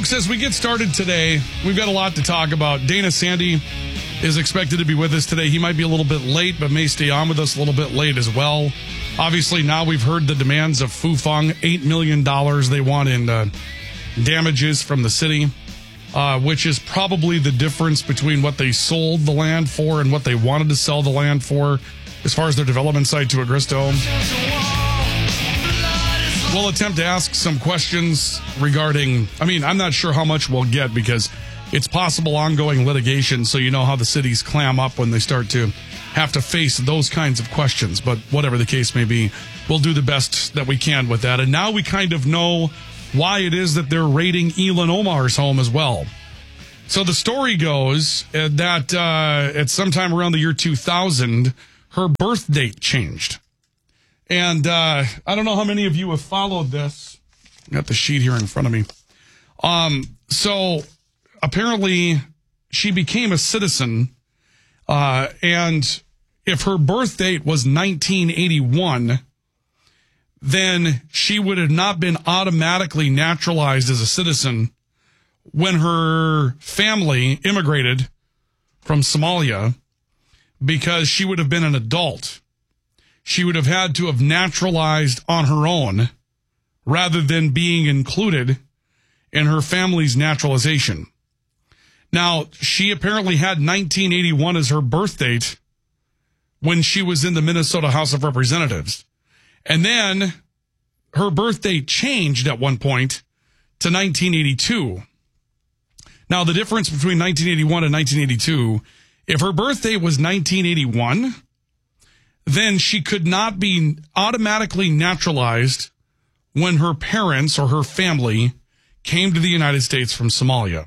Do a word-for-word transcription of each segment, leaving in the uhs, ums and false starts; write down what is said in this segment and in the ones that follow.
Folks, as we get started today, we've got a lot to talk about. Dana Sandy is expected to be with us today. He might be a little bit late, but may stay on with us a little bit late as well. Obviously, now we've heard the demands of Fufeng, eight million dollars they want in uh, damages from the city, uh, which is probably the difference between what they sold the land for and what they wanted to sell the land for as far as their development site to Agristo. We'll attempt to ask some questions regarding, I mean, I'm not sure how much we'll get because it's possible ongoing litigation, so you know how the cities clam up when they start to have to face those kinds of questions. But whatever the case may be, we'll do the best that we can with that. And now we kind of know why it is that they're raiding Elon Omar's home as well. So the story goes that uh, at sometime around the year two thousand, her birth date changed. And uh, I don't know how many of you have followed this. I got the sheet here in front of me. Um, so apparently she became a citizen, uh, and if her birth date was nineteen eighty-one, then she would have not been automatically naturalized as a citizen when her family immigrated from Somalia, because she would have been an adult. She would have had to have naturalized on her own rather than being included in her family's naturalization. Now, she apparently had nineteen eighty-one as her birth date when she was in the Minnesota House of Representatives. And then her birth date changed at one point to nineteen eighty-two. Now, the difference between nineteen eighty-one and nineteen eighty-two, if her birth date was nineteen eighty-one, then she could not be automatically naturalized when her parents or her family came to the United States from Somalia.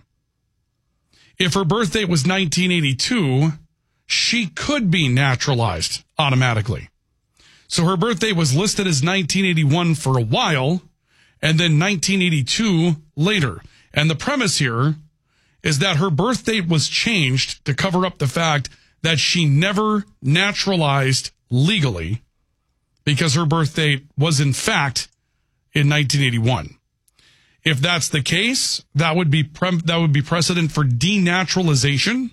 If her birth date was nineteen eighty-two, she could be naturalized automatically. So her birth date was listed as nineteen eighty-one for a while, and then nineteen eighty-two later. And the premise here is that her birth date was changed to cover up the fact that she never naturalized legally, because her birth date was in fact in nineteen eighty-one. If that's the case, that would be pre- that would be precedent for denaturalization.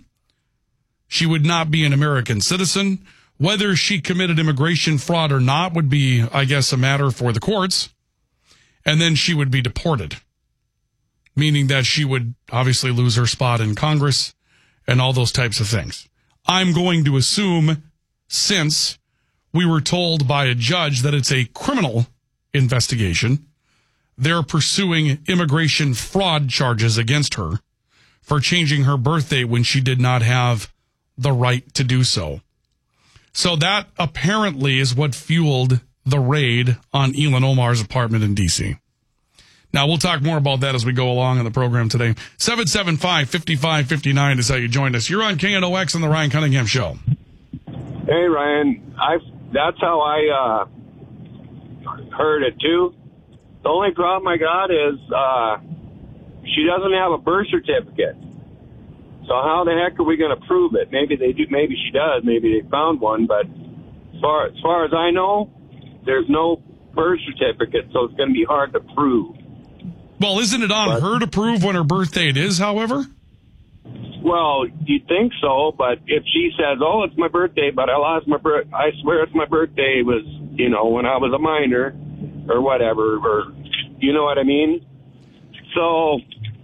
She would not be an American citizen. Whether she committed immigration fraud or not would be, I guess, a matter for the courts. And then she would be deported, meaning that she would obviously lose her spot in Congress and all those types of things. I'm going to assume, since we were told by a judge that it's a criminal investigation, they're pursuing immigration fraud charges against her for changing her birth date when she did not have the right to do so. So that apparently is what fueled the raid on Elon Omar's apartment in D C. Now, we'll talk more about that as we go along in the program today. seven seven five, five five five nine is how you join us. You're on K N O X on the Ryan Cunningham Show. Hey, Ryan. I That's how I uh, heard it, too. The only problem I got is uh, she doesn't have a birth certificate. So how the heck are we going to prove it? Maybe they do. Maybe she does. Maybe they found one. But as far, as far as I know, there's no birth certificate, so it's going to be hard to prove. Well, isn't it on but, her to prove when her birth date is, however? Well, you'd think so, but if she says, oh, it's my birthday, but I lost my birth, I swear it's my birthday, it was, you know, when I was a minor or whatever, or, you know what I mean? So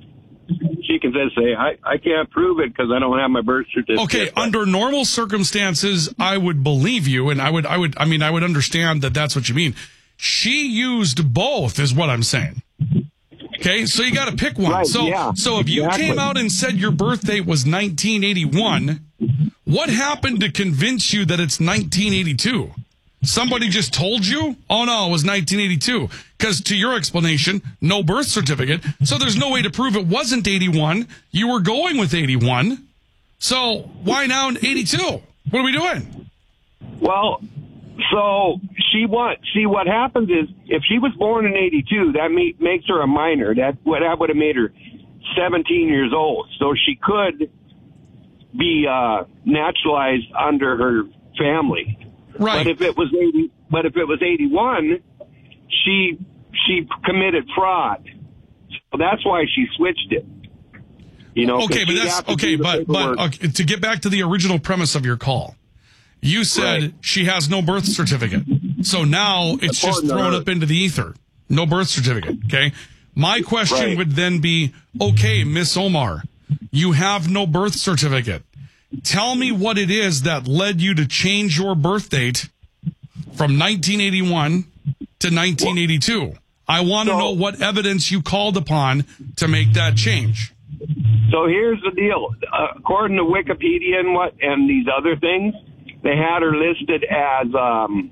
she can just say, I, I can't prove it because I don't have my birth certificate. Okay, under normal circumstances, I would believe you, and I would, I would, I mean, I would understand that that's what you mean. She used both, is what I'm saying. Okay, so you got to pick one. Right, so, yeah, so if you exactly. came out and said your birth date was nineteen eighty-one, what happened to convince you that it's nineteen eighty-two? Somebody just told you? Oh, no, it was nineteen eighty-two. Because to your explanation, no birth certificate. So there's no way to prove it wasn't eighty-one. You were going with eighty-one. So why now eighty-two? What are we doing? Well, so she what? See, what happens is if she was born in eighty-two, that me, makes her a minor. That, that would have made her seventeen years old. So she could be uh, naturalized under her family. Right. But if it was eighty, but if it was eighty-one, she she committed fraud. So that's why she switched it. You know, okay, but that's okay, but but okay, to get back to the original premise of your call, you said right. she has no birth certificate, so now it's just thrown up into the ether. No birth certificate. Okay, my question right. would then be, okay, Miss Omar, you have no birth certificate. Tell me what it is that led you to change your birth date from nineteen eighty-one to nineteen eighty-two. I want to so, know what evidence you called upon to make that change. So here's the deal. Uh, according to Wikipedia and what and these other things, they had her listed as um,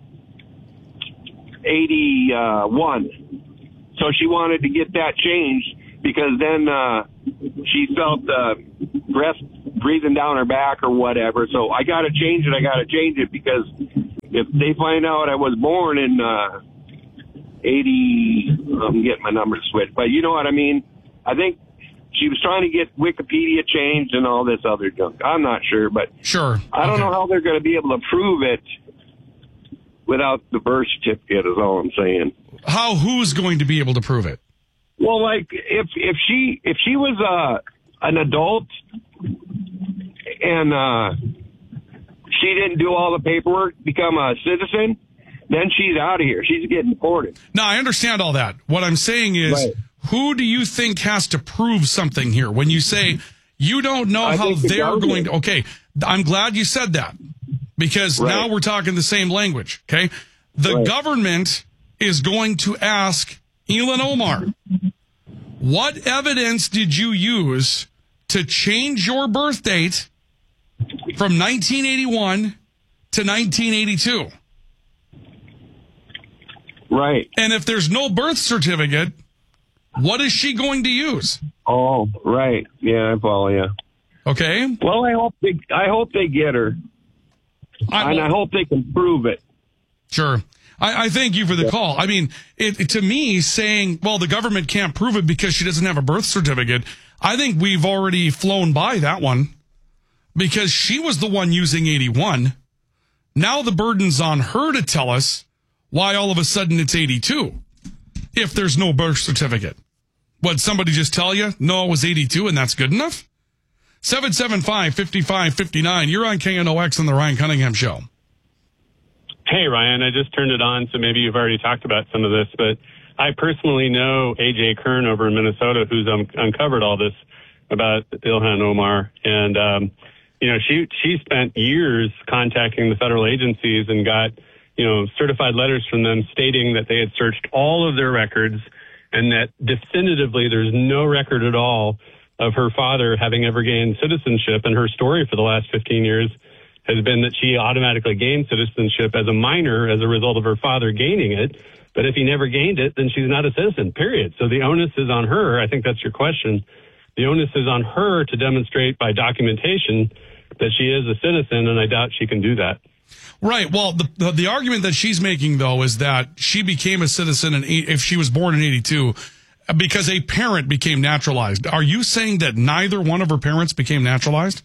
eighty-one. So she wanted to get that changed because then uh, she felt uh, breath breathing down her back or whatever. So I got to change it. I got to change it because if they find out I was born in uh, eighty, I'm getting my numbers switched, but you know what I mean? I think she was trying to get Wikipedia changed and all this other junk. I'm not sure, but sure. I don't okay. know how they're going to be able to prove it without the birth certificate is all I'm saying. How, who's going to be able to prove it? Well, like if, if she, if she was uh, an adult and uh, she didn't do all the paperwork, become a citizen, then she's out of here. She's getting deported. No, I understand all that. What I'm saying is, right. who do you think has to prove something here? When you say you don't know I how the they're government. going to... Okay, I'm glad you said that because right. now we're talking the same language, okay? The right. government is going to ask Ilhan Omar, what evidence did you use to change your birth date from nineteen eighty-one to nineteen eighty-two? Right. And if there's no birth certificate, what is she going to use? Oh, right. Yeah, I follow you. Okay. Well, I hope they, I hope they get her. I, and I hope they can prove it. Sure. I, I thank you for the yeah. call. I mean, it, it, to me, saying, well, the government can't prove it because she doesn't have a birth certificate, I think we've already flown by that one because she was the one using eighty-one. Now the burden's on her to tell us why all of a sudden it's eighty-two if there's no birth certificate. What, somebody just tell you? No, it was eighty-two and that's good enough? seven seven five, five five five nine. You're on K N O X on the Ryan Cunningham Show. Hey, Ryan, I just turned it on, so maybe you've already talked about some of this, but I personally know A J Kern over in Minnesota who's um, uncovered all this about Ilhan Omar. And, um, you know, she, she spent years contacting the federal agencies and got, you know, certified letters from them stating that they had searched all of their records and that definitively there's no record at all of her father having ever gained citizenship. And her story for the last fifteen years has been that she automatically gained citizenship as a minor as a result of her father gaining it. But if he never gained it, then she's not a citizen, period. So the onus is on her. I think that's your question. The onus is on her to demonstrate by documentation that she is a citizen, and I doubt she can do that. Right. Well, the, the the argument that she's making, though, is that she became a citizen in, if she was born in eighty-two because a parent became naturalized. Are you saying that neither one of her parents became naturalized?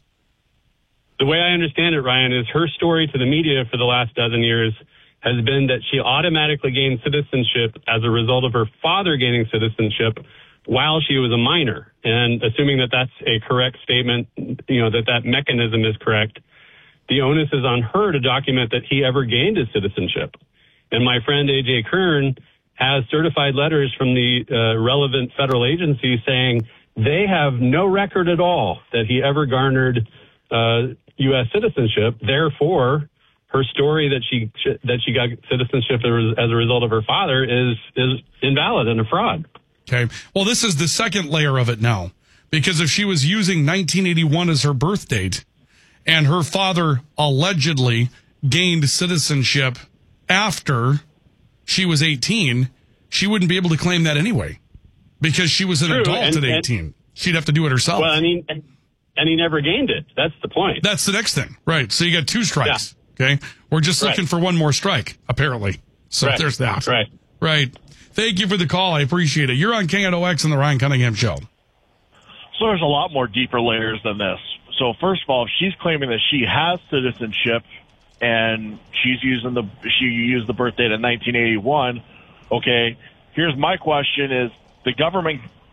The way I understand it, Ryan, is her story to the media for the last dozen years has been that she automatically gained citizenship as a result of her father gaining citizenship while she was a minor. And assuming that that's a correct statement, you know, that that mechanism is correct, the onus is on her to document that he ever gained his citizenship. And my friend A J Kern has certified letters from the uh, relevant federal agencies saying they have no record at all that he ever garnered uh, U S citizenship. Therefore, her story that she that she got citizenship as a result of her father is is invalid and a fraud. Okay. Well, this is the second layer of it now, because if she was using nineteen eighty-one as her birth date, and her father allegedly gained citizenship after she was eighteen, she wouldn't be able to claim that anyway, because she was an True, adult and, at eighteen. And, She'd have to do it herself. Well, I mean. And he never gained it. That's the point. That's the next thing. Right. So you got two strikes. Yeah. Okay. We're just looking right. for one more strike, apparently. So right. there's that. Right. Right. Thank you for the call. I appreciate it. You're on K N O X and the Ryan Cunningham Show. So there's a lot more deeper layers than this. So first of all, she's claiming that she has citizenship and she's using the, she used the birth date of nineteen eighty-one. Okay. Here's my question is the government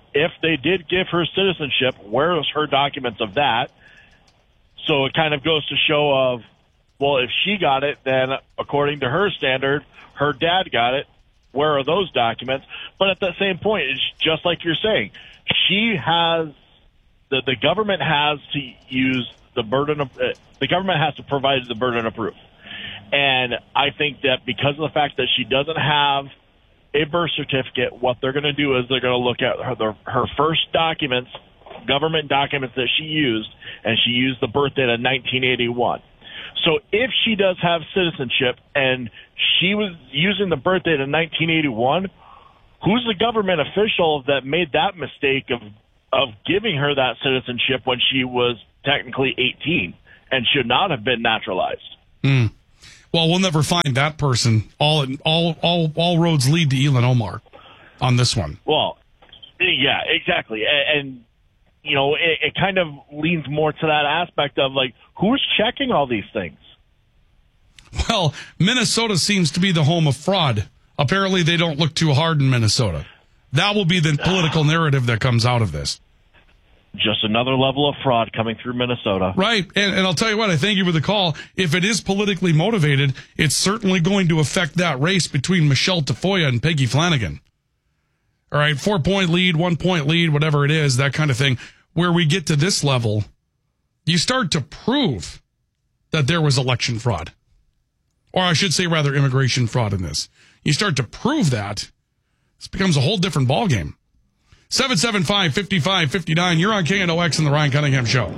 if they did give her citizenship, where's her documents of that? So it kind of goes to show of, well, if she got it, then according to her standard, her dad got it. Where are those documents? But at the same point, it's just like you're saying, she has the the government has to use the burden of uh, the government has to provide the burden of proof. And I think that because of the fact that she doesn't have a birth certificate, what they're going to do is they're going to look at her the, her first documents, government documents that she used, and she used the birth date of nineteen eighty-one. So if she does have citizenship and she was using the birth date of nineteen eighty-one, who's the government official that made that mistake of of giving her that citizenship when she was technically eighteen and should not have been naturalized? Mm. Well, we'll never find that person. All all all all roads lead to Ilhan Omar on this one. Well, yeah, exactly. And, and you know, it, it kind of leans more to that aspect of, like, who's checking all these things? Well, Minnesota seems to be the home of fraud. Apparently, they don't look too hard in Minnesota. That will be the political narrative that comes out of this. Just another level of fraud coming through Minnesota. Right. And, and I'll tell you what, I thank you for the call. If it is politically motivated, it's certainly going to affect that race between Michelle Tafoya and Peggy Flanagan. All right, four-point lead, one-point lead, whatever it is, that kind of thing. Where we get to this level, you start to prove that there was election fraud. Or I should say, rather, immigration fraud in this. You start to prove that, this becomes a whole different ballgame. seven seven five, five five five nine, you're on K N O X and the Ryan Cunningham Show.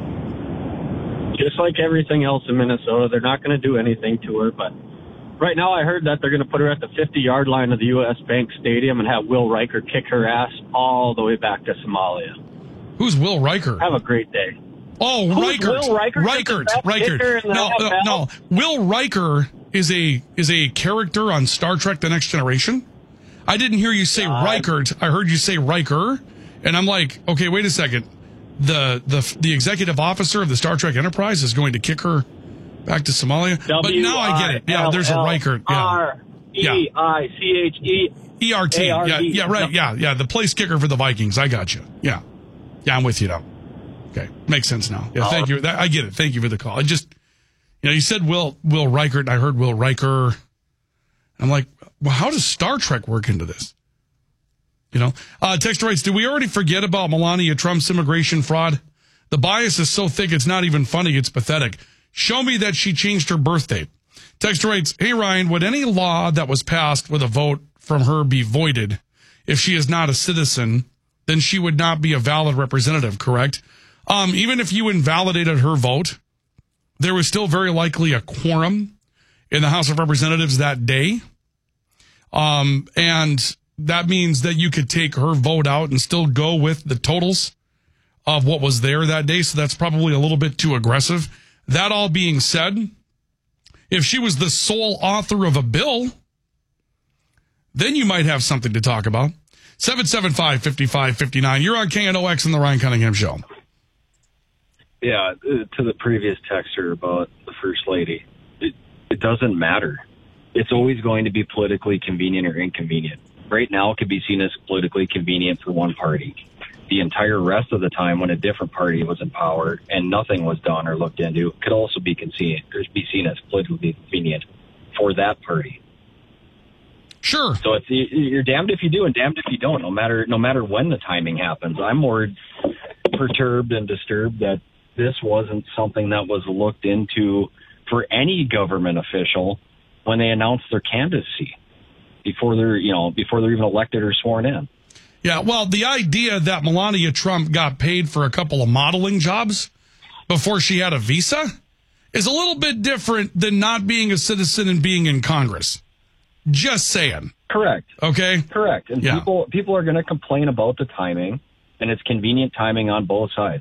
Just like everything else in Minnesota, they're not going to do anything to her. But right now I heard that they're going to put her at the fifty-yard line of the U S Bank Stadium and have Will Riker kick her ass all the way back to Somalia. Who's Will Riker? Have a great day. Oh, Who's Reichert. Will Riker? Reichert. Reichert. No, no, no. Will Riker is a is a character on Star Trek The Next Generation. I didn't hear you say God. Reichert. I heard you say Riker. And I'm like, okay, wait a second. The the the executive officer of the Star Trek Enterprise is going to kick her back to Somalia. But now I get it. Yeah, there's a Reichert. Yeah. R E I C H E E R T. Yeah, yeah, right. Yeah, yeah. The place kicker for the Vikings. I got you. Yeah. Yeah, I'm with you now. Okay. Makes sense now. Yeah, thank you. I get it. Thank you for the call. I just, you know, you said Will Will Reichert, and I heard Will Riker. I'm like, well, how does Star Trek work into this? You know, uh, text writes, did we already forget about Melania Trump's immigration fraud? The bias is so thick, it's not even funny. It's pathetic. Show me that she changed her birth date. Text writes, hey, Ryan, would any law that was passed with a vote from her be voided if she is not a citizen? Then she would not be a valid representative, correct? Um, even if you invalidated her vote, there was still very likely a quorum in the House of Representatives that day. Um, and that means that you could take her vote out and still go with the totals of what was there that day. So that's probably a little bit too aggressive. That all being said, if she was the sole author of a bill, then you might have something to talk about. seven seven five, five five five nine. You're on K N O X and the Ryan Cunningham Show. Yeah, to the previous texter about the First Lady, it, it doesn't matter. It's always going to be politically convenient or inconvenient. Right now, it could be seen as politically convenient for one party. The entire rest of the time, when a different party was in power and nothing was done or looked into, could also be convenient or be seen as politically convenient for that party. Sure. So it's you're damned if you do and damned if you don't. No matter no matter when the timing happens, I'm more perturbed and disturbed that this wasn't something that was looked into for any government official when they announced their candidacy before they're you know before they're even elected or sworn in. Yeah, well, the idea that Melania Trump got paid for a couple of modeling jobs before she had a visa is a little bit different than not being a citizen and being in Congress. Just saying. Correct. Okay? Correct. And yeah. people people are going to complain about the timing, and it's convenient timing on both sides.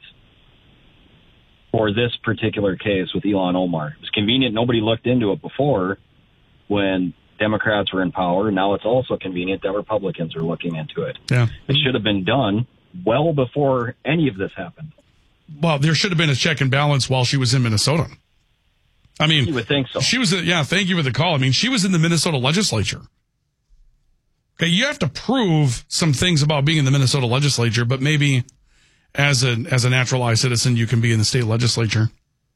For this particular case with Ilhan Omar, it was convenient. Nobody looked into it before when Democrats were in power. Now it's also convenient that Republicans are looking into it. Yeah. It should have been done well before any of this happened. Well, there should have been a check and balance while she was in Minnesota. I mean, you would think so. She was, yeah, thank you for the call. I mean, she was in the Minnesota legislature. Okay, you have to prove some things about being in the Minnesota legislature, but maybe as a as a naturalized citizen, you can be in the state legislature.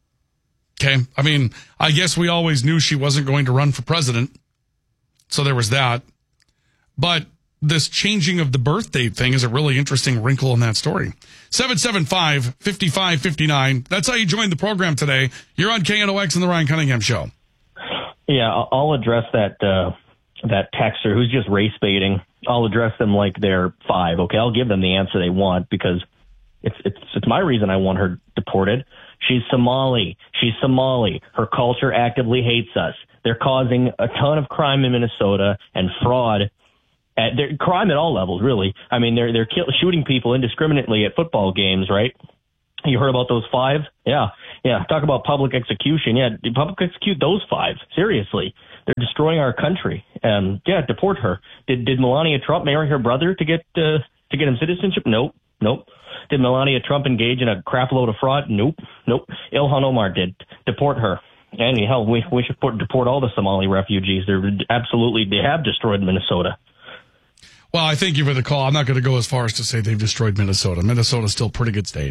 Okay, I mean, I guess we always knew she wasn't going to run for president, so there was that. But this changing of the birth date thing is a really interesting wrinkle in that story. seven seven five, five five five nine. That's how you joined the program today. You're on K N O X and the Ryan Cunningham Show. Yeah, I'll address that uh, that texter who's just race baiting. I'll address them like they're five. Okay, I'll give them the answer they want because it's it's it's my reason I want her deported. She's Somali. She's Somali. Her culture actively hates us. They're causing a ton of crime in Minnesota and fraud. At, they're, crime at all levels, really. I mean, they're they're kill, shooting people indiscriminately at football games, right? You heard about those five? Yeah, yeah. Talk about public execution. Yeah, public execute those five. Seriously, they're destroying our country. Um, yeah, deport her. Did did Melania Trump marry her brother to get uh, to get him citizenship? Nope, nope. Did Melania Trump engage in a crap load of fraud? Nope, nope. Ilhan Omar did. Deport her. And hell, we we should put, deport all the Somali refugees. They're absolutely they have destroyed Minnesota. Well, I thank you for the call. I'm not going to go as far as to say they've destroyed Minnesota. Minnesota's still a pretty good state.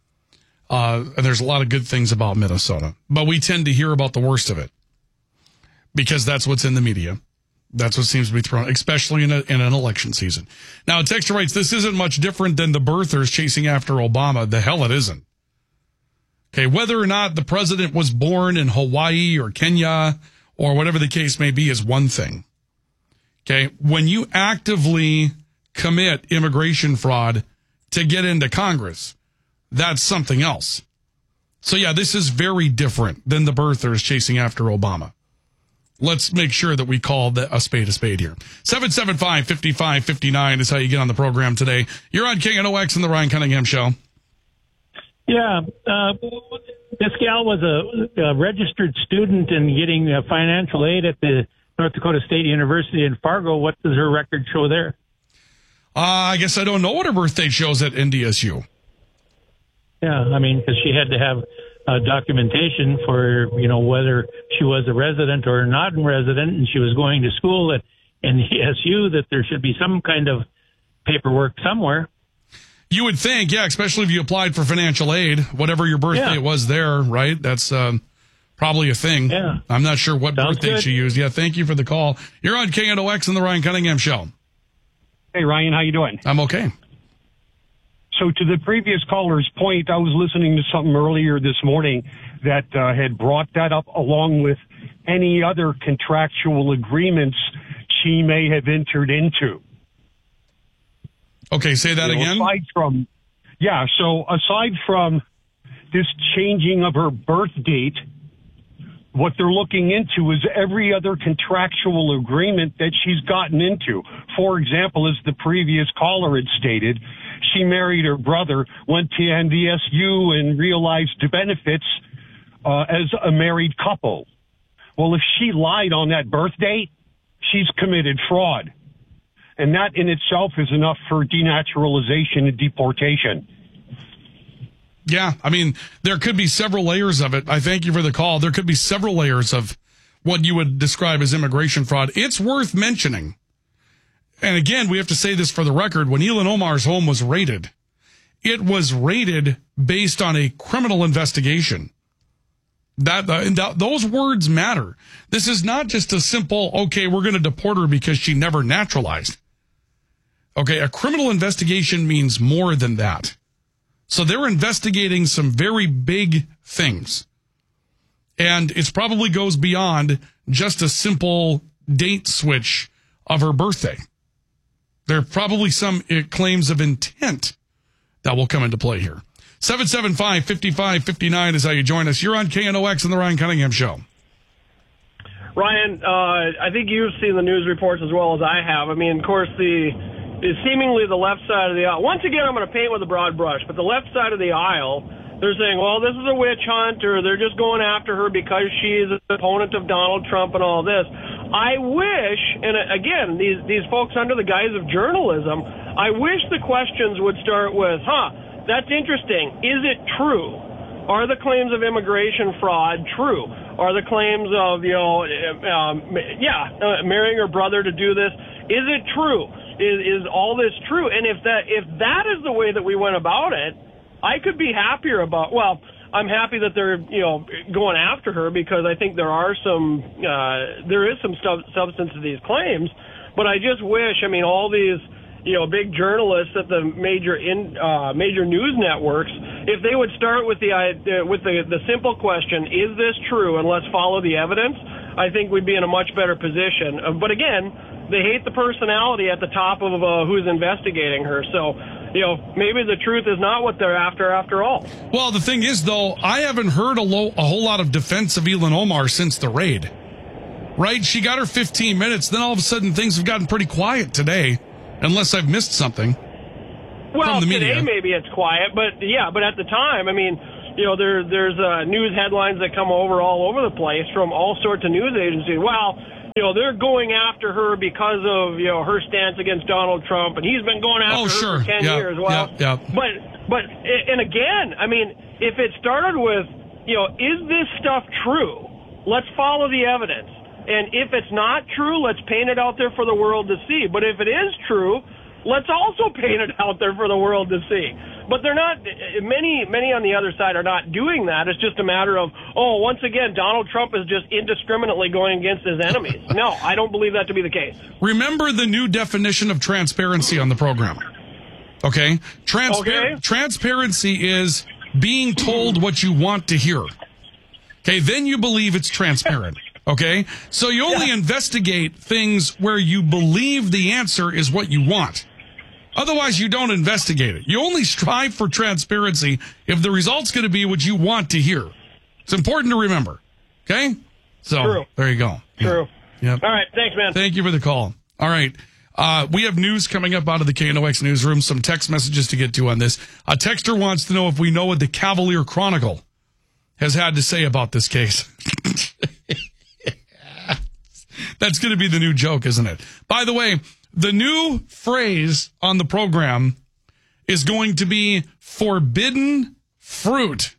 Uh, and there's a lot of good things about Minnesota. But we tend to hear about the worst of it because that's what's in the media. That's what seems to be thrown, especially in, a, in an election season. Now, a texter writes, this isn't much different than the birthers chasing after Obama. The hell it isn't. Okay, whether or not the president was born in Hawaii or Kenya or whatever the case may be is one thing. Okay, when you actively commit immigration fraud to get into Congress, that's something else. So, yeah, this is very different than the birthers chasing after Obama. Let's make sure that we call the, a spade a spade here. seven seven five, five five five nine is how you get on the program today. You're on K N O X and the Ryan Cunningham Show. Yeah, uh, this gal was a, a registered student and getting uh, financial aid at the North Dakota State University in Fargo. What does her record show there? Uh, I guess I don't know what her birthday shows at N D S U. Yeah, I mean, because she had to have uh, documentation for, you know, whether she was a resident or not a resident, and she was going to school at N D S U, that there should be some kind of paperwork somewhere. You would think, yeah, especially if you applied for financial aid, whatever your birthday Yeah. was there, right? That's um, probably a thing. Yeah. I'm not sure what Sounds birthday good. she used. Yeah, thank you for the call. You're on K N O X and the Ryan Cunningham Show. Hey, Ryan, how you doing? I'm okay. So to the previous caller's point, I was listening to something earlier this morning that uh, had brought that up along with any other contractual agreements she may have entered into. Okay, say that You know, again. Aside from, yeah, so aside from this changing of her birth date, what they're looking into is every other contractual agreement that she's gotten into. For example, as the previous caller had stated, she married her brother, went to N D S U and realized the benefits uh, as a married couple. Well, if she lied on that birth date, she's committed fraud. And that in itself is enough for denaturalization and deportation. Yeah, I mean, there could be several layers of it. I thank you for the call. There could be several layers of what you would describe as immigration fraud. It's worth mentioning. And again, we have to say this for the record. When Ilhan Omar's home was raided, it was raided based on a criminal investigation. That, uh, that those words matter. This is not just a simple, okay, we're going to deport her because she never naturalized. Okay, a criminal investigation means more than that. So they're investigating some very big things. And it probably goes beyond just a simple date switch of her birthday. There are probably some uh, claims of intent that will come into play here. seven seven five, five five five nine is how you join us. You're on K N O X and the Ryan Cunningham Show. Ryan, uh, I think you've seen the news reports as well as I have. I mean, of course, the, the seemingly the left side of the aisle. Once again, I'm going to paint with a broad brush, but the left side of the aisle, they're saying, well, this is a witch hunt, or they're just going after her because she's an opponent of Donald Trump and all this. I wish, and again, these, these folks under the guise of journalism, I wish the questions would start with, huh, that's interesting. Is it true? Are the claims of immigration fraud true? Are the claims of, you know, um, yeah, uh, marrying her brother to do this? Is it true? Is, is all this true? And if that if that is the way that we went about it, I could be happier about. Well, I'm happy that they're you know going after her because I think there are some uh, there is some sub- substance to these claims. But I just wish, I mean, all these you know big journalists at the major in uh, major news networks, if they would start with the uh, with the the simple question, is this true? And let's follow the evidence. I think we'd be in a much better position. Uh, but again, they hate the personality at the top of uh, who's investigating her. So, you know, maybe the truth is not what they're after after all. Well, the thing is, though, I haven't heard a, lo- a whole lot of defense of Ilhan Omar since the raid. Right? She got her fifteen minutes. Then all of a sudden things have gotten pretty quiet today, unless I've missed something. Well, from the today media. maybe it's quiet, but yeah, but at the time, I mean, you know, there, there's uh, news headlines that come over all over the place from all sorts of news agencies. Well, you know, they're going after her because of, you know, her stance against Donald Trump, and he's been going after Oh, her sure. for ten Yeah, years. Well, yeah, yeah. but, but, and again, I mean, if it started with, you know, is this stuff true? Let's follow the evidence. And if it's not true, let's paint it out there for the world to see. But if it is true, let's also paint it out there for the world to see. But they're not, many, many on the other side are not doing that. It's just a matter of, oh, once again, Donald Trump is just indiscriminately going against his enemies. No, I don't believe that to be the case. Remember the new definition of transparency on the program. Okay? Transpar- Okay. Transparency is being told what you want to hear. Okay, then you believe it's transparent. Okay? So you only Yeah. investigate things where you believe the answer is what you want. Otherwise, you don't investigate it. You only strive for transparency if the result's going to be what you want to hear. It's important to remember. Okay? So, True. there you go. True. Yep. All right. Thanks, man. Thank you for the call. All right. Uh, we have news coming up out of the K N O X newsroom, some text messages to get to on this. A texter wants to know if we know what the Cavalier Chronicle has had to say about this case. That's going to be the new joke, isn't it? By the way, the new phrase on the program is going to be forbidden fruit.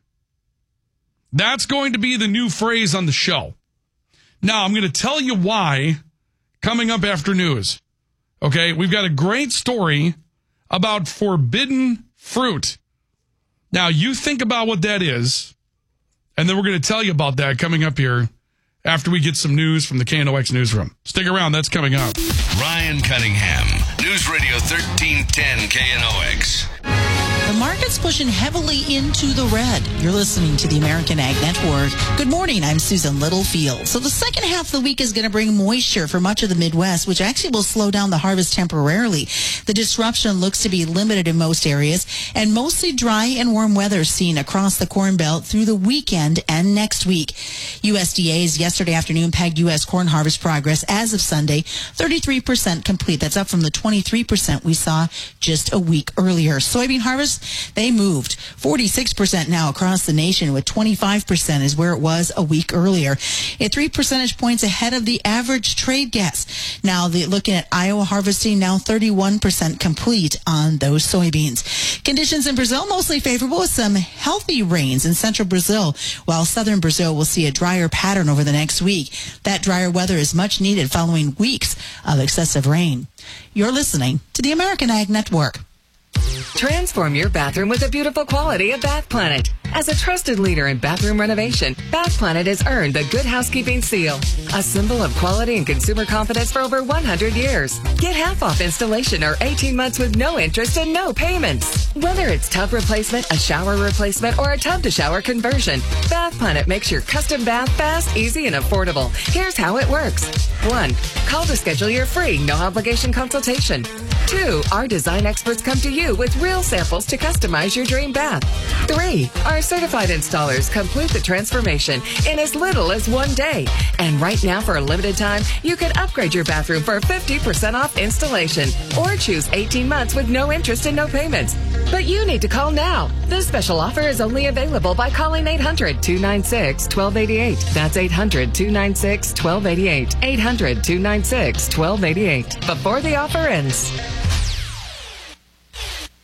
That's going to be the new phrase on the show. Now, I'm going to tell you why coming up after news. Okay, we've got a great story about forbidden fruit. Now, you think about what that is, and then we're going to tell you about that coming up here after we get some news from the K N O X newsroom. Stick around, that's coming up. Ryan Cunningham, News Radio thirteen ten K N O X. The market's pushing heavily into the red. You're listening to the American Ag Network. Good morning, I'm Susan Littlefield. So the second half of the week is going to bring moisture for much of the Midwest, which actually will slow down the harvest temporarily. The disruption looks to be limited in most areas, and mostly dry and warm weather seen across the Corn Belt through the weekend and next week. U S D A's yesterday afternoon pegged U S corn harvest progress as of Sunday, thirty-three percent complete. That's up from the twenty-three percent we saw just a week earlier. Soybean harvest, they moved forty-six percent now across the nation, with twenty-five percent is where it was a week earlier. At three percentage points ahead of the average trade guess. Now, the, looking at Iowa harvesting, now thirty-one percent complete on those soybeans. Conditions in Brazil mostly favorable with some healthy rains in central Brazil, while southern Brazil will see a drier pattern over the next week. That drier weather is much needed following weeks of excessive rain. You're listening to the American Ag Network. Transform your bathroom with the beautiful quality of Bath Planet. As a trusted leader in bathroom renovation, Bath Planet has earned the Good Housekeeping Seal, a symbol of quality and consumer confidence for over one hundred years. Get half off installation or eighteen months with no interest and no payments. Whether it's tub replacement, a shower replacement, or a tub-to-shower conversion, Bath Planet makes your custom bath fast, easy, and affordable. Here's how it works. One, call to schedule your free, no-obligation consultation. Two, our design experts come to you with real samples to customize your dream bath. Three, our certified installers complete the transformation in as little as one day. And right now, for a limited time, you can upgrade your bathroom for fifty percent off installation or choose eighteen months with no interest and no payments. But you need to call now. This special offer is only available by calling eight hundred, two nine six, one two eight eight. That's eight hundred, two nine six, one two eight eight. eight hundred, two nine six, one two eight eight. Before the offer ends.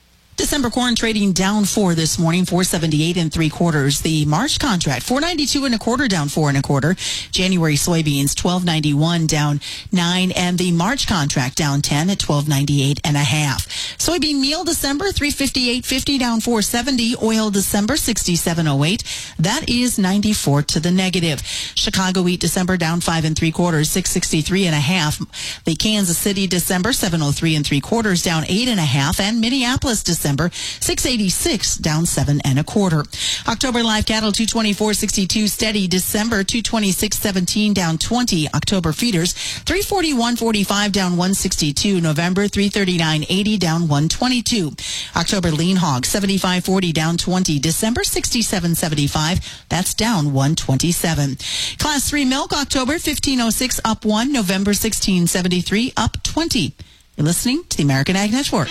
December corn trading down four this morning, four seventy-eight and three quarters. The March contract, four ninety-two and a quarter, down four and a quarter. January soybeans, twelve ninety-one, down nine, and the March contract down ten at twelve ninety-eight and a half. Soybean meal December, three fifty-eight fifty, down four seventy. Oil December, sixty-seven oh eight. That is ninety-four to the negative. Chicago wheat December down five and three quarters, six sixty-three and a half. The Kansas City December, seven oh three and three quarters, down eight and a half, and Minneapolis December, six eighty-six, down seven and a quarter. October live cattle, two twenty-four sixty-two steady. December, two twenty-six seventeen, down twenty. October feeders, three forty-one forty-five, down one sixty-two. November, three thirty-nine eighty, down one twenty-two. October lean hog, seventy-five forty, down twenty. December, sixty-seven seventy-five, that's down one twenty-seven. Class three milk, October, fifteen oh six, up one. November, sixteen seventy-three, up twenty. You're listening to the American Ag Network.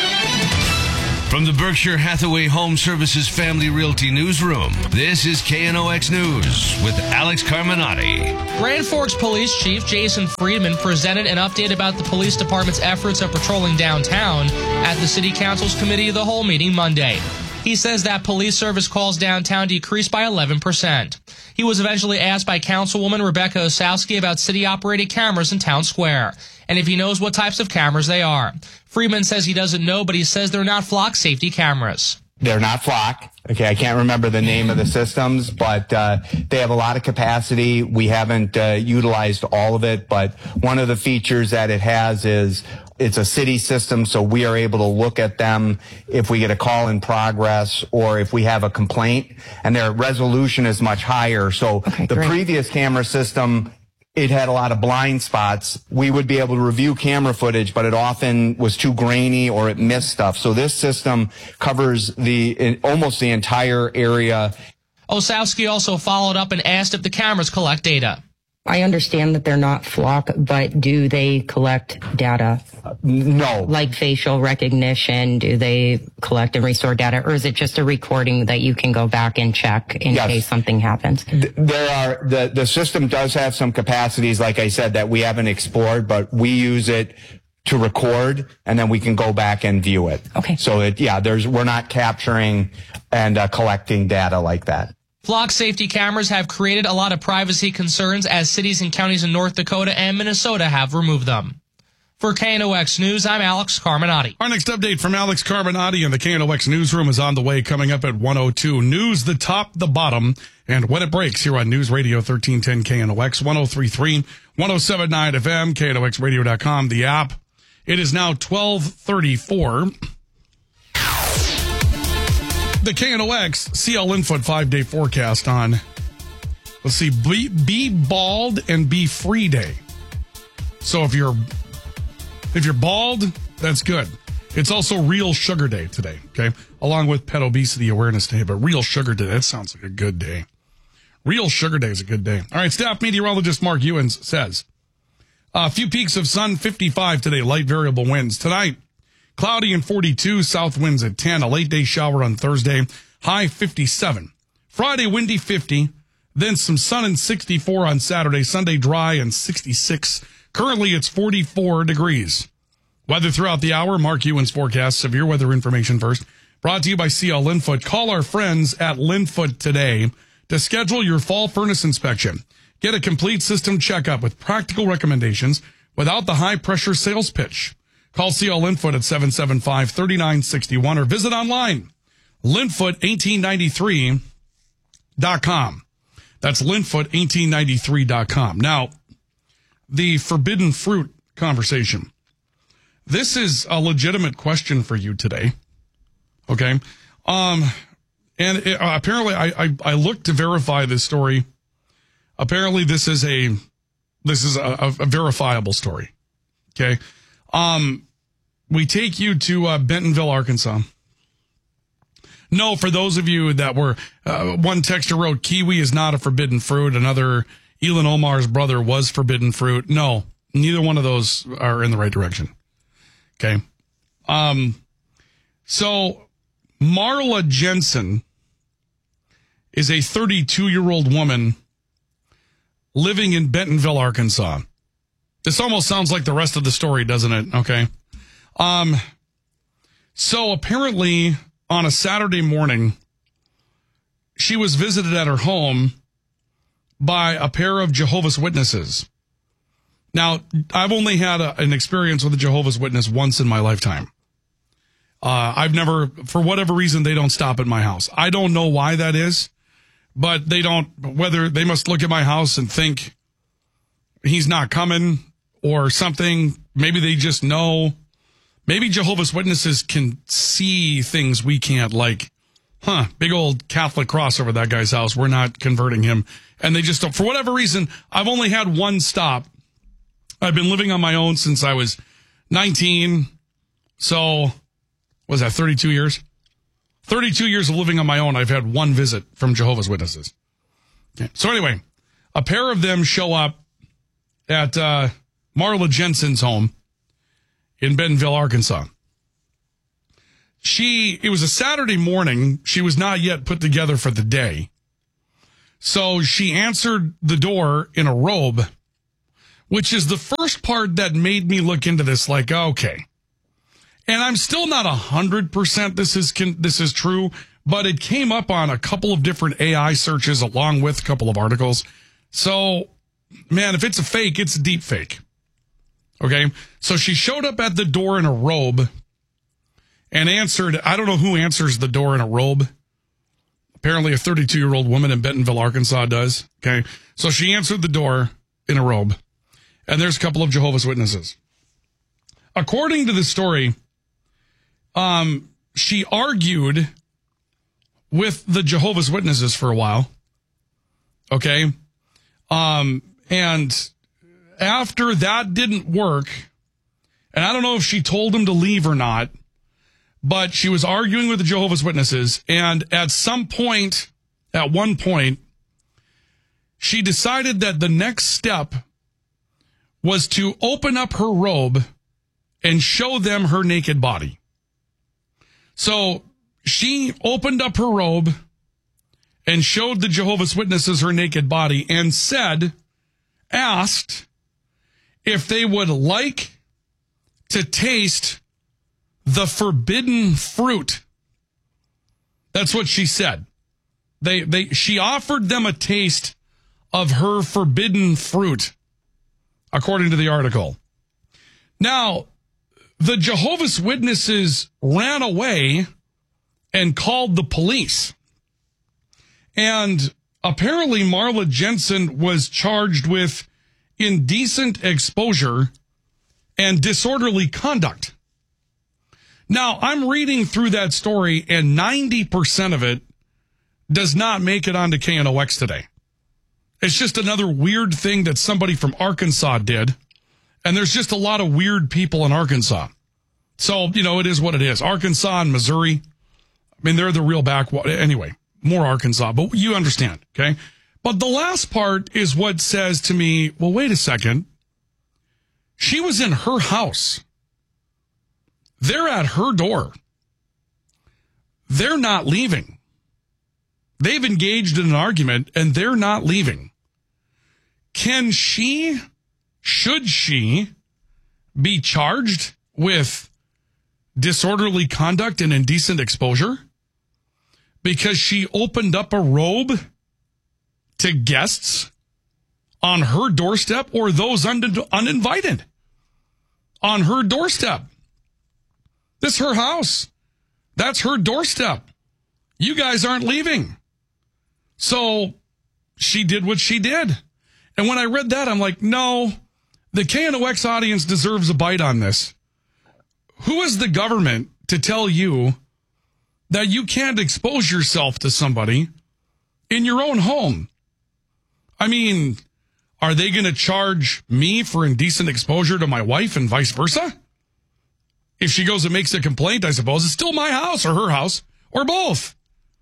From the Berkshire Hathaway Home Services Family Realty Newsroom, this is K N O X News with Alex Carminati. Grand Forks Police Chief Jason Friedman presented an update about the police department's efforts of patrolling downtown at the City Council's Committee of the Whole meeting Monday. He says that police service calls downtown decreased by eleven percent. He was eventually asked by Councilwoman Rebecca Osowski about city-operated cameras in Town Square, and if he knows what types of cameras they are. Freeman says he doesn't know, but he says they're not flock safety cameras. They're not flock. Okay, I can't remember the name of the systems, but uh, they have a lot of capacity. We haven't uh, utilized all of it, but one of the features that it has is it's a city system, so we are able to look at them if we get a call in progress or if we have a complaint, and their resolution is much higher. So okay, the great. previous camera system, it had a lot of blind spots. We would be able to review camera footage, but it often was too grainy or it missed stuff. So this system covers the almost the entire area. Osowski also followed up and asked if the cameras collect data. I understand that they're not flock, but do they collect data? Uh, no. Like facial recognition, do they collect and restore data, or is it just a recording that you can go back and check in yes. case something happens? There are, the, the system does have some capacities, like I said, that we haven't explored, but we use it to record, and then we can go back and view it. Okay. So it, yeah, there's, we're not capturing and uh, collecting data like that. Flock safety cameras have created a lot of privacy concerns as cities and counties in North Dakota and Minnesota have removed them. For K N O X News, I'm Alex Carminati. Our next update from Alex Carminati in the K N O X Newsroom is on the way, coming up at one oh two. News, the top, the bottom, and when it breaks here on News Radio thirteen ten K N O X, one oh three point three, one oh seven point nine F M, K N O X radio dot com, the app. It is now twelve thirty-four. The K N O X C L Infoot five-day forecast on, let's see, be, be bald and be free day. So if you're if you're bald, that's good. It's also Real Sugar Day today, okay? Along with Pet Obesity Awareness Day, but Real Sugar Day, that sounds like a good day. Real Sugar Day is a good day. All right, staff meteorologist Mark Ewens says, a few peaks of sun, fifty-five today, light variable winds. Tonight, cloudy and forty-two, south winds at ten, a late day shower on Thursday, high fifty-seven. Friday, windy fifty, then some sun and sixty-four on Saturday, Sunday dry and sixty-six. Currently, it's forty-four degrees. Weather throughout the hour, Mark Ewens forecast, severe weather information first. Brought to you by C L Linfoot. Call our friends at Linfoot today to schedule your fall furnace inspection. Get a complete system checkup with practical recommendations without the high-pressure sales pitch. Call C L Linfoot at seven seven five, three nine six one or visit online, linfoot eighteen ninety-three dot com. That's linfoot eighteen ninety-three dot com. Now, the forbidden fruit conversation. This is a legitimate question for you today. Okay? Um, and it, uh, apparently I, I, I looked to verify this story. Apparently this is a, this is a, a, a verifiable story. Okay? Um, we take you to uh, Bentonville, Arkansas. No, for those of you that were, uh, one texter wrote, kiwi is not a forbidden fruit. Another, Elon Omar's brother was forbidden fruit. No, neither one of those are in the right direction. Okay. Um, so Marla Jensen is a thirty-two-year-old woman living in Bentonville, Arkansas. This almost sounds like the rest of the story, doesn't it? Okay. Um, So apparently on a Saturday morning, she was visited at her home by a pair of Jehovah's Witnesses. Now, I've only had a, an experience with a Jehovah's Witness once in my lifetime. Uh, I've never, for whatever reason, they don't stop at my house. I don't know why that is, but they don't, whether they must look at my house and think he's not coming or something. Maybe they just know. Maybe Jehovah's Witnesses can see things we can't, like, huh, big old Catholic cross over that guy's house. We're not converting him. And they just don't, for whatever reason, I've only had one stop. I've been living on my own since I was nineteen. So, was that thirty-two years? thirty-two years of living on my own, I've had one visit from Jehovah's Witnesses. Okay. So anyway, a pair of them show up at uh, Marla Jensen's home in Bentonville, Arkansas. She, it was a Saturday morning. She was not yet put together for the day. So she answered the door in a robe, which is the first part that made me look into this like, okay. And I'm still not one hundred percent this is this is true, but it came up on a couple of different A I searches along with a couple of articles. So, man, if it's a fake, it's a deep fake. Okay? So she showed up at the door in a robe and answered, I don't know who answers the door in a robe. Apparently a thirty-two-year-old woman in Bentonville, Arkansas does. Okay? So she answered the door in a robe. And there's a couple of Jehovah's Witnesses. According to the story, um, she argued with the Jehovah's Witnesses for a while. Okay? Um, and after that didn't work, and I don't know if she told him to leave or not, but she was arguing with the Jehovah's Witnesses, and at some point, at one point, she decided that the next step was to open up her robe and show them her naked body. So she opened up her robe and showed the Jehovah's Witnesses her naked body and said, asked if they would like to taste the forbidden fruit. That's what she said. They, they, she offered them a taste of her forbidden fruit, according to the article. Now, the Jehovah's Witnesses ran away and called the police. And apparently Marla Jensen was charged with indecent exposure and disorderly conduct. Now, I'm reading through that story, and ninety percent of it does not make it onto K N O X today. It's just another weird thing that somebody from Arkansas did. And there's just a lot of weird people in Arkansas. So, you know, it is what it is. Arkansas and Missouri, I mean, they're the real backwater. Anyway, more Arkansas, but you understand, okay? But the last part is what says to me, well, wait a second. She was in her house. They're at her door. They're not leaving. They've engaged in an argument, and they're not leaving. Can she, should she, be charged with disorderly conduct and indecent exposure because she opened up a robe to guests on her doorstep or those un- uninvited on her doorstep? This is her house. That's her doorstep. You guys aren't leaving. So she did what she did. And when I read that, I'm like, no, the K N O X audience deserves a bite on this. Who is the government to tell you that you can't expose yourself to somebody in your own home? I mean, are they going to charge me for indecent exposure to my wife and vice versa? If she goes and makes a complaint, I suppose it's still my house or her house or both.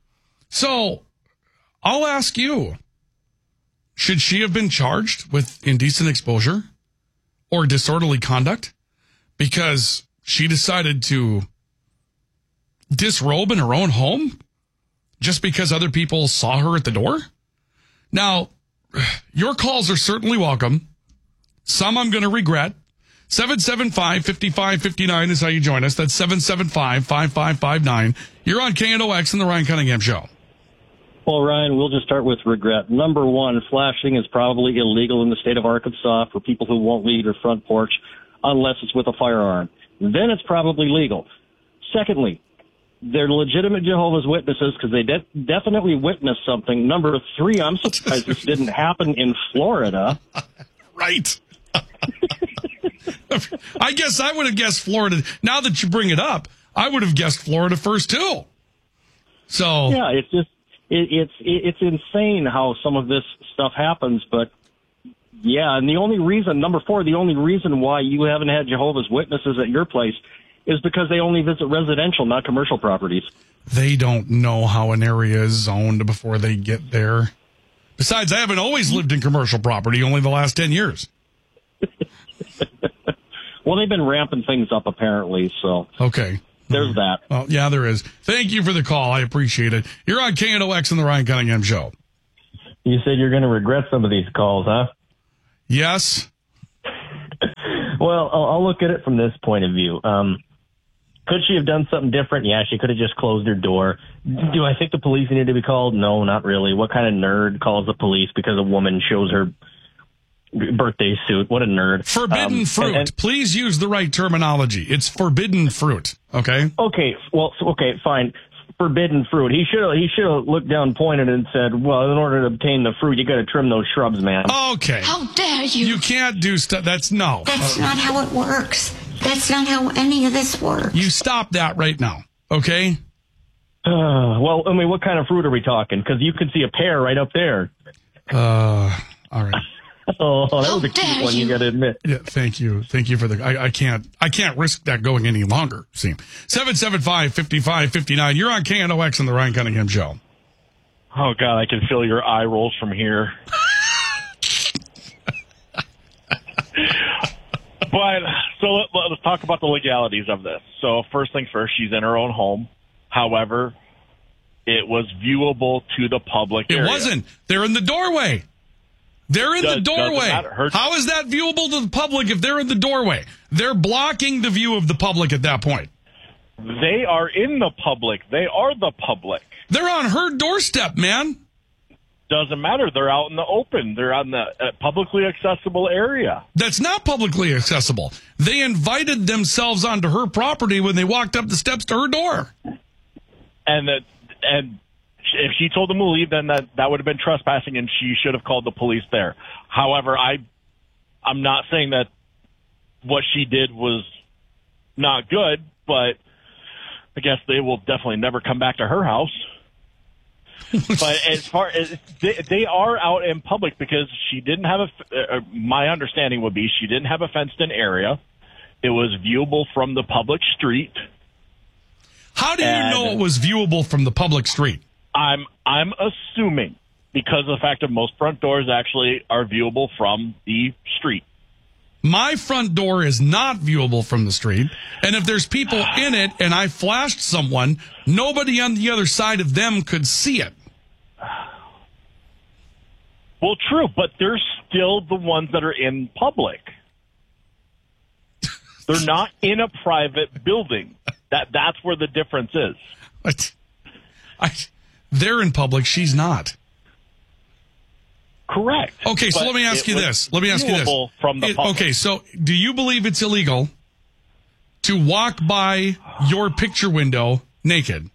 So I'll ask you, should she have been charged with indecent exposure or disorderly conduct because she decided to disrobe in her own home just because other people saw her at the door? Now, your calls are certainly welcome. Some I'm going to regret. seven seven five, five five five nine is how you join us. That's seven seven five, five five five nine. You're on K N O X and the Ryan Cunningham Show. Well, Ryan, we'll just start with regret. Number one, flashing is probably illegal in the state of Arkansas for people who won't leave their front porch unless it's with a firearm. Then it's probably legal. Secondly, they're legitimate Jehovah's Witnesses because they de- definitely witnessed something. Number three, I'm surprised this didn't happen in Florida. Right. I guess I would have guessed Florida. Now that you bring it up, I would have guessed Florida first, too. So yeah, it's just it, it's it, it's insane how some of this stuff happens. But yeah, and the only reason, number four, the only reason why you haven't had Jehovah's Witnesses at your place is because they only visit residential, not commercial properties. They don't know how an area is zoned before they get there. Besides, I haven't always lived in commercial property, only the last ten years. Well, they've been ramping things up, apparently, so. Okay. There's that. Well, yeah, there is. Thank you for the call. I appreciate it. You're on K N O X and the Ryan Cunningham Show. You said you're going to regret some of these calls, huh? Yes. Well, I'll, I'll look at it from this point of view. Um, could she have done something different? Yeah, she could have just closed her door. Do I think the police need to be called? No, not really. What kind of nerd calls the police because a woman shows her birthday suit? What a nerd. Forbidden um, fruit. And, and, Please use the right terminology. It's forbidden fruit. Okay. Okay. Well, okay, fine. Forbidden fruit. He should have. He should have looked down, pointed, and said, "Well, in order to obtain the fruit, you got to trim those shrubs, man." Okay. How dare you? You can't do stuff. That's no. That's uh, not how it works. That's not how any of this works. You stop that right now. Okay. Uh, well, I mean, what kind of fruit are we talking? Because you can see a pear right up there. Uh. All right. Oh, that was a cute one, you, you got to admit. Yeah, thank you. Thank you for the, I, I can't, I can't risk that going any longer, see. seven seven five, five five five nine. You're on K N O X and the Ryan Cunningham Show. Oh, God, I can feel your eye rolls from here. But, so let, let's talk about the legalities of this. So, first things first, she's in her own home. However, it was viewable to the public It area. wasn't. They're in the doorway. They're in Does, the doorway. How is that viewable to the public if they're in the doorway? They're blocking the view of the public at that point. They are in the public. They are the public. They're on her doorstep, man. Doesn't matter. They're out in the open. They're on the uh, publicly accessible area. That's not publicly accessible. They invited themselves onto her property when they walked up the steps to her door. And that, and if she told them to leave, then that, that would have been trespassing, and she should have called the police there. However, I, I'm not saying that what she did was not good, but I guess they will definitely never come back to her house. But as far as they, they are out in public because she didn't have a, uh, my understanding would be she didn't have a fenced-in area. It was viewable from the public street. How do you know it was viewable from the public street? I'm I'm assuming because of the fact that most front doors actually are viewable from the street. My front door is not viewable from the street, and if there's people in it and I flashed someone, nobody on the other side of them could see it. Well, true, but they're still the ones that are in public. They're not in a private building. That that's where the difference is. What? I, they're in public. She's not. Correct. Okay, so but let me ask you this. Let me ask you this. From the It, public. okay, so do you believe it's illegal to walk by your picture window naked?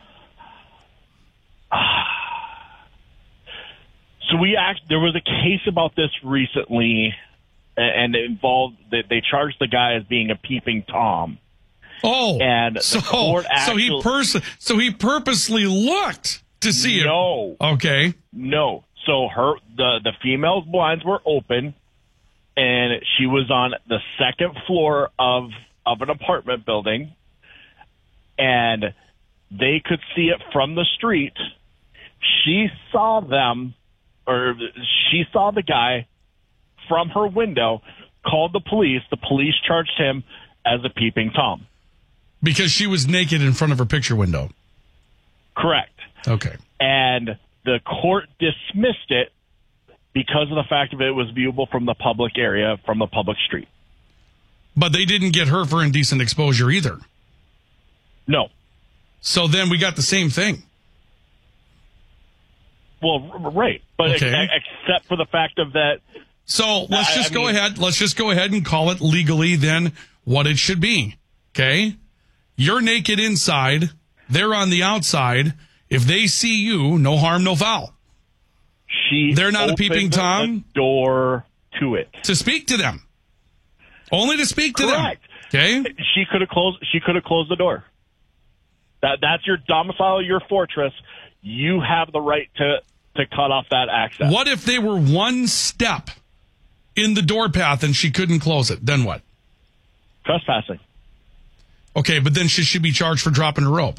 So we act. There was a case about this recently, and it involved that they charged the guy as being a peeping Tom. Oh, and so the court actually, so he pers- so he purposely looked to see it. No. Okay. No. So her the the female's blinds were open, and she was on the second floor of of an apartment building, and they could see it from the street. She saw them, or she saw the guy from her window, called the police. The police charged him as a peeping Tom. Because she was naked in front of her picture window. Correct. Okay. And the court dismissed it because of the fact that it was viewable from the public area, from the public street. But they didn't get her for indecent exposure either. No. So then we got the same thing. Well, r- right. But Okay. ex- except for the fact of that. So let's I- just I go mean- ahead. Let's just go ahead and call it legally then what it should be. Okay? You're naked inside. They're on the outside. If they see you, no harm, no foul. She They're not a peeping opened Tom. the door to it. To speak to them. Only to speak to Correct. them. Okay? She could have closed. She could have closed the door. That that's your domicile, your fortress. You have the right to to cut off that access. What if they were one step in the door path and she couldn't close it? Then what? Trespassing. Okay, but then should she be charged for dropping a rope?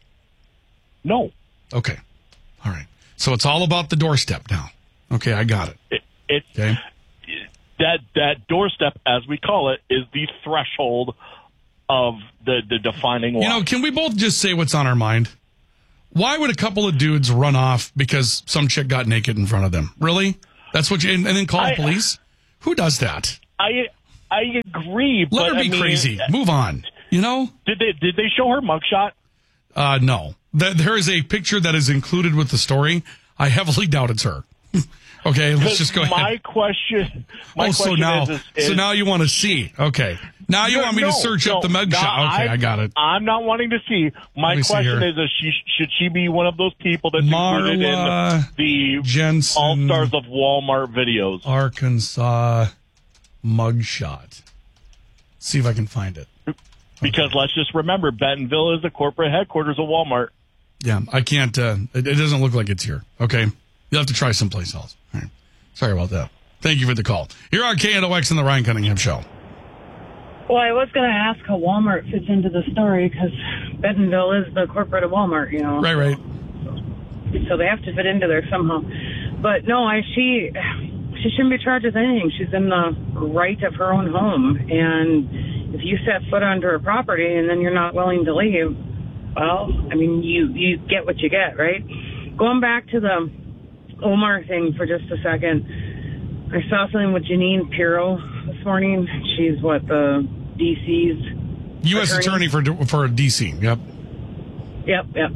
No. Okay. All right. So it's all about the doorstep now. Okay, I got it. It, it Okay. that that doorstep, as we call it, is the threshold of the the defining line. You know, can we both just say what's on our mind? Why would a couple of dudes run off because some chick got naked in front of them? Really? That's what you, and, and then call I- the police? Who does that? I I agree. Let but her be I mean, crazy. Move on. You know? Did they did they show her mugshot? Uh, no. Th- There is a picture that is included with the story. I heavily doubt it's her. Okay, let's just go my ahead. Question. My oh, question so now, is, is, is, so now you want to see? Okay, now you No, want me to no, search no, up the mugshot? no, Okay, I, got it. I'm not wanting to see. My Let me see question here. is: Is she should she be one of those people that's included Marla in the Jensen. All Stars of Walmart videos? Arkansas mugshot. See if I can find it. Because let's just remember, Bentonville is the corporate headquarters of Walmart. Yeah, I can't. Uh, it, it doesn't look like it's here. Okay, you'll have to try someplace else. All right. Sorry about that. Thank you for the call. You're on K N O X and the Ryan Cunningham Show. Well, I was going to ask how Walmart fits into the story because Bentonville is the corporate of Walmart, you know. Right, right. So they have to fit into there somehow. But no, I she she shouldn't be charged with anything. She's in the right of her own home, and if you set foot onto her property and then you're not willing to leave, well, I mean, you you get what you get, right? Going back to the Omar thing for just a second, I saw something with Janine Pirro this morning. She's what, the D C's U S attorney, attorney for for D C. Yep. Yep, yep.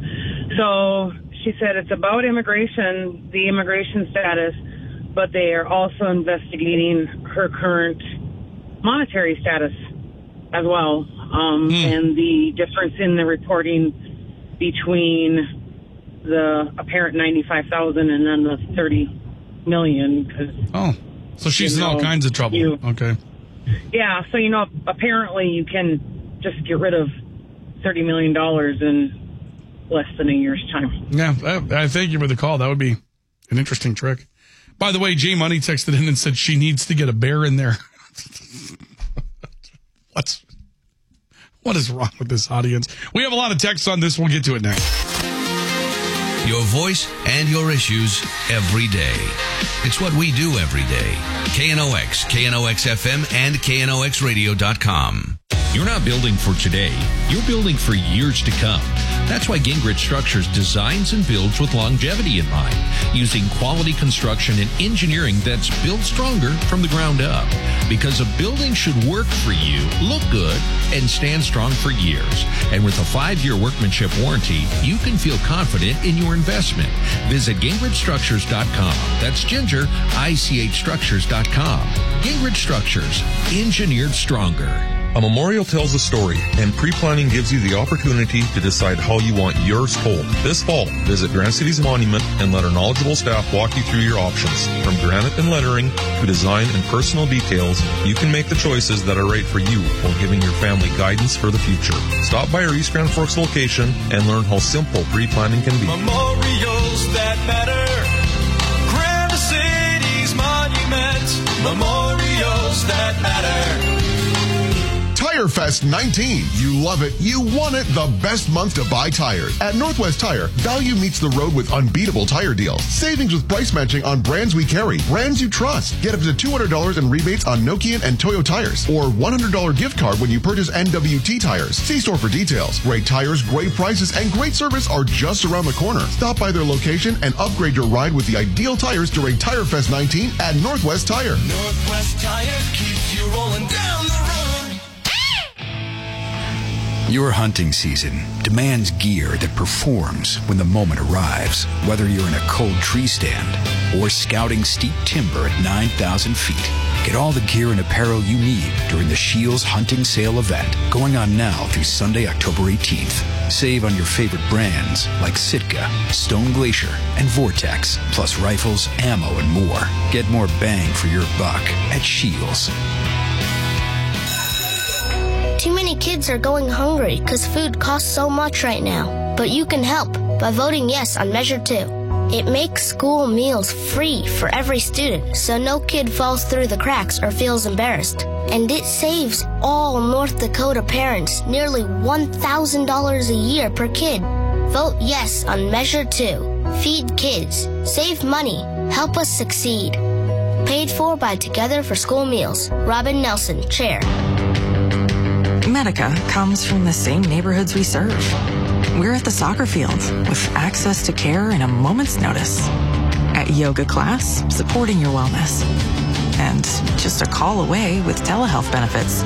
So she said it's about immigration, the immigration status, but they are also investigating her current monetary status as well, um, Mm. and the difference in the reporting between the apparent ninety-five thousand and then the thirty million. Cause, Oh, so she's you in all know, kinds of trouble. you- Okay. Yeah, so, you know, apparently you can just get rid of thirty million dollars in less than a year's time. Yeah, I, I thank you for the call. That would be an interesting trick. By the way, Jay Money texted in and said she needs to get a bear in there. What's what is wrong with this audience? We have a lot of texts on this. We'll get to it next. Your voice and your issues every day. It's what we do every day. K N O X, K N O X F M, and K N O X radio dot com. You're not building for today. You're building for years to come. That's why Gingrich Structures designs and builds with longevity in mind, using quality construction and engineering that's built stronger from the ground up. Because a building should work for you, look good, and stand strong for years. And with a five-year workmanship warranty, you can feel confident in your investment. Visit Gingrich Structures dot com. That's Ginger, I C H Structures dot com. Gingrich Structures, engineered stronger. A memorial tells a story, and pre-planning gives you the opportunity to decide how you want yours told. This fall, visit Grand City's monument and let our knowledgeable staff walk you through your options. From granite and lettering to design and personal details, you can make the choices that are right for you while giving your family guidance for the future. Stop by our East Grand Forks location and learn how simple pre-planning can be. Memorials that matter. Grand City's monument. Memorials that matter. Tire Fest nineteen. You love it. You want it. The best month to buy tires. At Northwest Tire, value meets the road with unbeatable tire deals. Savings with price matching on brands we carry. Brands you trust. Get up to two hundred dollars in rebates on Nokian and Toyo tires. Or one hundred dollars gift card when you purchase N W T tires. See store for details. Great tires, great prices, and great service are just around the corner. Stop by their location and upgrade your ride with the ideal tires during Tire Fest nineteen at Northwest Tire. Northwest Tire keeps you rolling down the road. Your hunting season demands gear that performs when the moment arrives, whether you're in a cold tree stand or scouting steep timber at nine thousand feet. Get all the gear and apparel you need during the Shields Hunting Sale event, going on now through Sunday, October eighteenth. Save on your favorite brands like Sitka, Stone Glacier, and Vortex, plus rifles, ammo, and more. Get more bang for your buck at Shields. Too many kids are going hungry because food costs so much right now. But you can help by voting yes on Measure two. It makes school meals free for every student, so no kid falls through the cracks or feels embarrassed. And it saves all North Dakota parents nearly one thousand dollars a year per kid. Vote yes on Measure two. Feed kids. Save money. Help us succeed. Paid for by Together for School Meals. Robin Nelson, Chair. Medica comes from the same neighborhoods we serve. We're at the soccer field with access to care in a moment's notice. At yoga class, supporting your wellness. And just a call away with telehealth benefits.